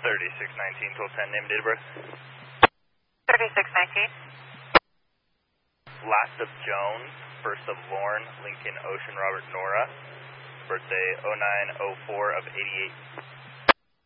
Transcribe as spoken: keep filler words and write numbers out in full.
thirty-six nineteen, twelve ten, name and date of birth. thirty-six nineteen. Last of Jones, first of Lorne, Lincoln, Ocean, Robert, Nora. Birthday oh nine oh four of eighty-eight.